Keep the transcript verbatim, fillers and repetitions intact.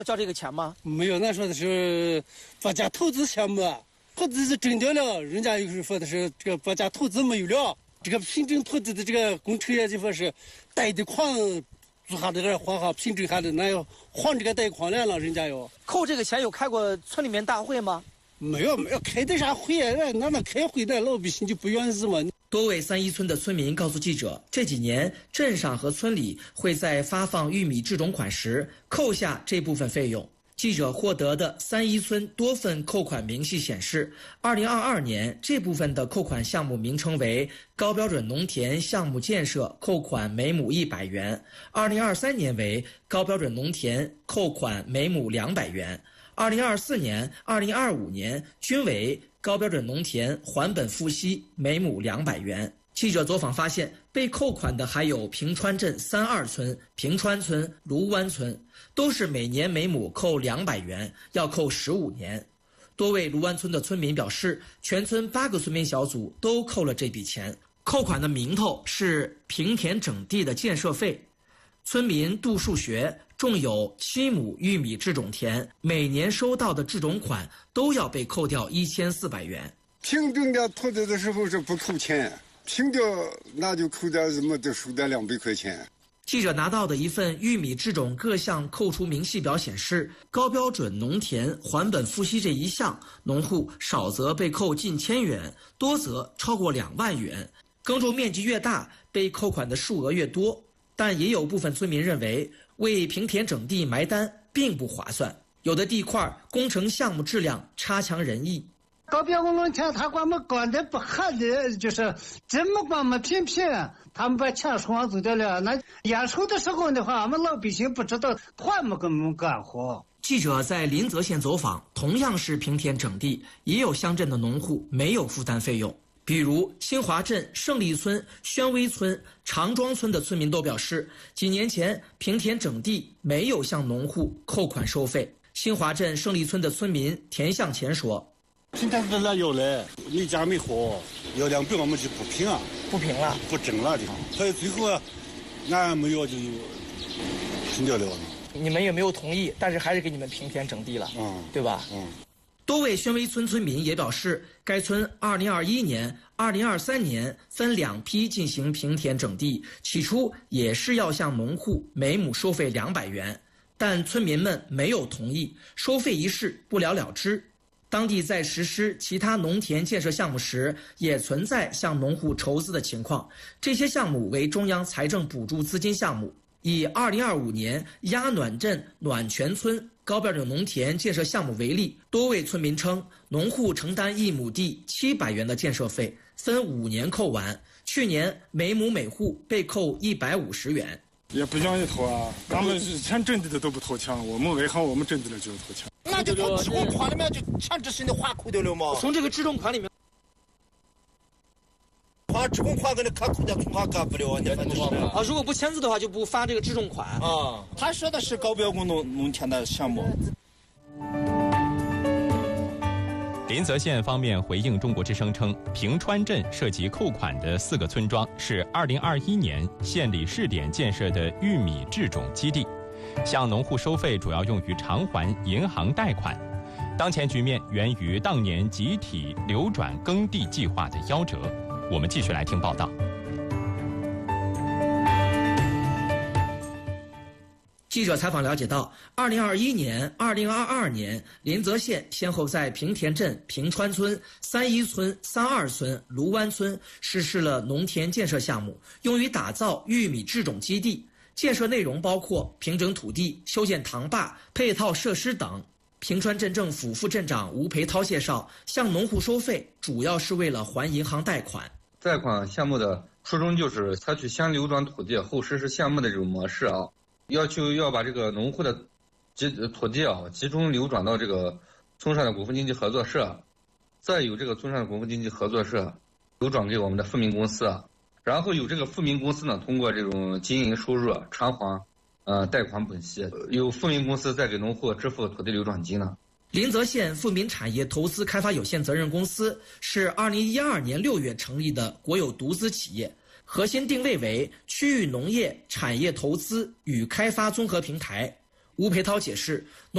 交这个钱吗？ 没有，那说的是国家投资项目，投资是征掉了，人家又是说的是这个国家投资没有了，这个凭证投资的这个工程也就说是贷的款做下这个还好，凭证还得那要还这个贷款来了，人家要扣这个钱有开过村里面大会吗？ 没有没有开的啥会啊？那那开会的老百姓就不愿意嘛。 多位三一村的村民告诉记者，这几年镇上和村里会在发放玉米制种款时扣下这部分费用。记者获得的三一村多份扣款明细显示，二零二二年这部分的扣款项目名称为高标准农田项目建设，扣款每亩一百元；二零二三年为高标准农田，扣款每亩两百元；二零二四年、二零二五年均为高标准农田还本付息，每亩两百元。记者走访发现，被扣款的还有平川镇三二村、平川村、卢湾村，都是每年每亩扣两百元，要扣十五年。多位卢湾村的村民表示，全村八个村民小组都扣了这笔钱。扣款的名头是平田整地的建设费。村民杜树学种有七亩玉米制种田，每年收到的制种款都要被扣掉一千四百元。 平整掉投资的时候是不扣钱，平掉那就扣点什么，就收点两百块钱。 记者拿到的一份玉米制种各项扣除明细表显示，高标准农田还本付息这一项，农户少则被扣近千元，多则超过两万元。耕种面积越大，被扣款的数额越多。但也有部分村民认为，为平田整地埋单并不划算，有的地块工程项目质量差强人意。 高标准农田他管我们管的不合理，就是怎么管我们偏偏他们把钱双走掉了。那验收的时候的话，我们老百姓不知道还没给我们干活。 记者在临泽县走访，同样是平田整地，也有乡镇的农户没有负担费用。比如新华镇胜利村、宣威村、长庄村的村民都表示，几年前平田整地没有向农户扣款收费。新华镇胜利村的村民田向前说：“ 平田本来有嘞，没家没户，要两百我们就不平啊， 不平了， 不整了的。所以最后啊，俺没有就平掉了。 你们也没有同意，但是还是给你们平田整地了， 嗯， 对吧？ 嗯。” 多位宣威村村民也表示，该村二零二一年、二零二三年分两批进行平田整地，起初也是要向农户每亩收费两百元，但村民们没有同意，收费一事不了了之。当地在实施其他农田建设项目时，也存在向农户筹资的情况，这些项目为中央财政补助资金项目。以二零二五年鸭暖镇暖泉村高标准农田建设项目为例，多位村民称，农户承担一亩地七百元的建设费，分五年扣完，去年每亩每户被扣一百五十元。 也不愿意投啊，咱们是全镇地的都不投钱，我们为何我们镇地的就投钱？ 那就从制种款里面就强制性的划扣掉了嘛。 从这个制种款里面。 发制种款给你卡扣掉，从哪干不了啊？你反正是啊，如果不签字的话，就不发这个制种款啊。他说的是高标准农农田的项目。 临泽县方面回应中国之声称，平川镇涉及扣款的四个村庄是二零二一年县里试点建设的玉米制种基地，向农户收费主要用于偿还银行贷款。当前局面源于当年集体流转耕地计划的夭折。我们继续来听报道。 记者采访了解到，二零二一年、二零二二年，临泽县先后在平田镇、平川村、三一村、三二村、卢湾村实施了农田建设项目，用于打造玉米制种基地。建设内容包括平整土地、修建塘坝、配套设施等。平川镇政府副镇长吴培涛介绍，向农户收费主要是为了还银行贷款。 贷款项目的初衷就是采取先流转土地后实施项目的这种模式啊，要求要把这个农户的集土地啊集中流转到这个村上的股份经济合作社，再由这个村上的股份经济合作社流转给我们的富民公司，然后由这个富民公司呢通过这种经营收入偿还呃贷款本息，由富民公司再给农户支付土地流转金呢。 临泽县富民产业投资开发有限责任公司是二零一二年六月成立的国有独资企业，核心定位为区域农业产业投资与开发综合平台。吴培涛解释，